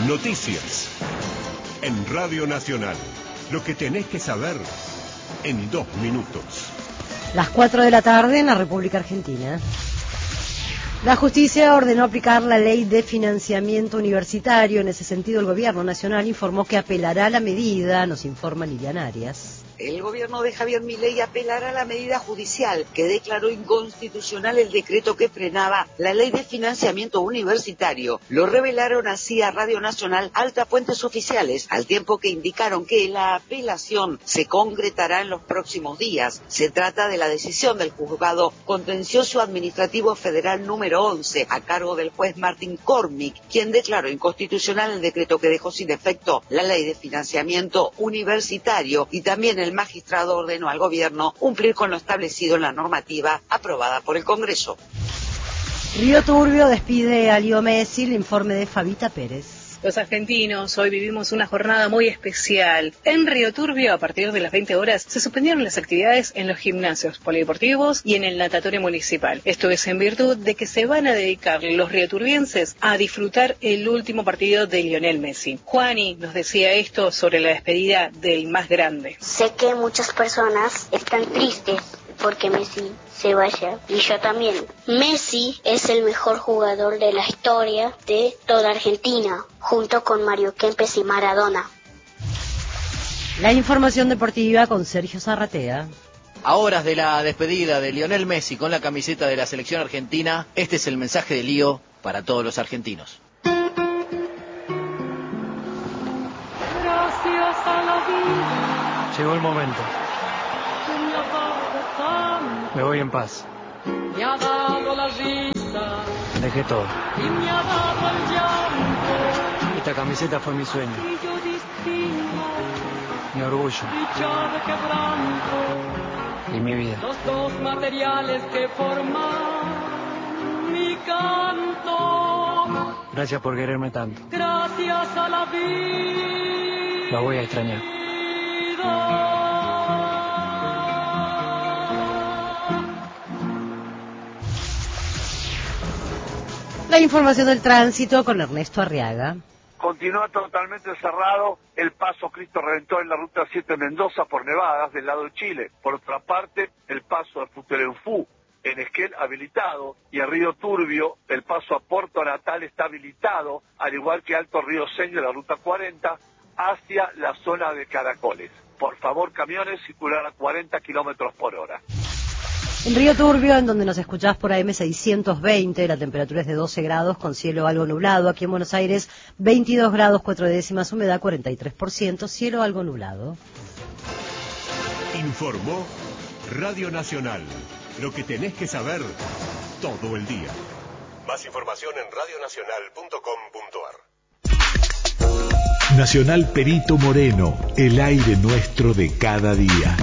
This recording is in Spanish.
Noticias. En Radio Nacional. Lo que tenés que saber en 2 minutos. Las 4 de la tarde en la República Argentina. La justicia ordenó aplicar la ley de financiamiento universitario. En ese sentido, el gobierno nacional informó que apelará a la medida, nos informa Liliana Arias. El gobierno de Javier Milei apelará a la medida judicial que declaró inconstitucional el decreto que frenaba la ley de financiamiento universitario. Lo revelaron así a Radio Nacional altas fuentes oficiales, al tiempo que indicaron que la apelación se concretará en los próximos días. Se trata de la decisión del Juzgado Contencioso Administrativo Federal número 11, a cargo del juez Martín Cormick, quien declaró inconstitucional el decreto que dejó sin efecto la ley de financiamiento universitario, y también el magistrado ordenó al gobierno cumplir con lo establecido en la normativa aprobada por el Congreso. Río Turbio despide a Leo Messi, el informe de Fabita Pérez. Los argentinos hoy vivimos una jornada muy especial. En Río Turbio, a partir de las 20 horas, se suspendieron las actividades en los gimnasios polideportivos y en el natatorio municipal. Esto es en virtud de que se van a dedicar los rioturbienses a disfrutar el último partido de Lionel Messi. Juani nos decía esto sobre la despedida del más grande. Sé que muchas personas están tristes porque Messi se vaya, y yo también. Messi es el mejor jugador de la historia de toda Argentina, junto con Mario Kempes y Maradona. La información deportiva con Sergio Zarratea. A horas de la despedida de Lionel Messi con la camiseta de la selección argentina, este es el mensaje de Lío para todos los argentinos. Gracias a la vida. Llegó el momento. Me voy en paz. Me ha dado la risa. Dejé todo. Y me ha dado el llanto. Esta camiseta fue mi sueño. Y yo distingo. Mi orgullo. Dicha de quebranto. Y mi vida. Los dos materiales que forman mi canto. Gracias por quererme tanto. Gracias a la vida. Lo voy a extrañar. La información del tránsito con Ernesto Arriaga. Continúa totalmente cerrado el paso Cristo Redentor en la ruta 7 Mendoza por Nevadas del lado de Chile. Por otra parte, el paso de Futerenfú en Esquel habilitado, y el Río Turbio, el paso a Puerto Natal está habilitado, al igual que Alto Río Seño de la ruta 40 hacia la zona de Caracoles. Por favor, camiones, circular a 40 kilómetros por hora. En Río Turbio, en donde nos escuchás por AM 620, la temperatura es de 12 grados con cielo algo nublado. Aquí en Buenos Aires, 22 grados 4 décimas, humedad 43%, cielo algo nublado. Informó Radio Nacional. Lo que tenés que saber todo el día. Más información en radionacional.com.ar. Nacional Perito Moreno, el aire nuestro de cada día.